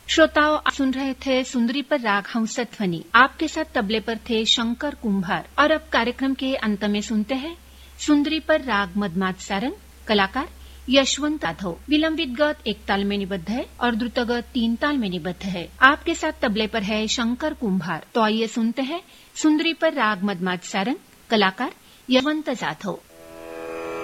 श्रोताओं, आप सुन रहे थे सुंदरी पर राग हंसत ध्वनि। आपके साथ तबले पर थे शंकर कुंभार। और अब कार्यक्रम के अंत में सुनते हैं सुंदरी पर राग मदमाद सारंग, कलाकार यशवंत जाधव। विलंबित गत एक ताल में निबद्ध है और द्रुतगत 3 ताल में निबद्ध है। आपके साथ तबले पर है शंकर कुंभार। तो आइए सुनते हैं सुंदरी पर राग मदमाद सारंग, कलाकार यशवंत जाधव।